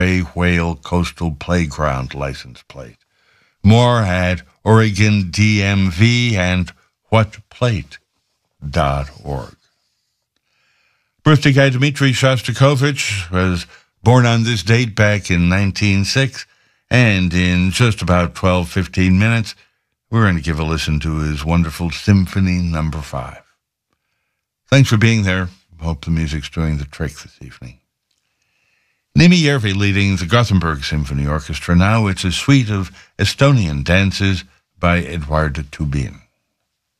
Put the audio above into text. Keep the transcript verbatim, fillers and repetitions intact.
Gray Whale Coastal Playground license plate. More at Oregon D M V and what plate dot org. Birthday guy Dmitri Shostakovich was born on this date back in nineteen oh six, and in just about twelve, fifteen minutes, we're going to give a listen to his wonderful Symphony Number Five. Thanks for being there. Hope the music's doing the trick this evening. Nimi Järvi leading the Gothenburg Symphony Orchestra. Now it's a suite of Estonian dances by Eduard Tubin.